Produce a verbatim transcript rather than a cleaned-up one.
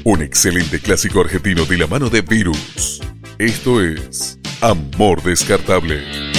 Un excelente clásico argentino de la mano de Virus. Esto es Amor Descartable.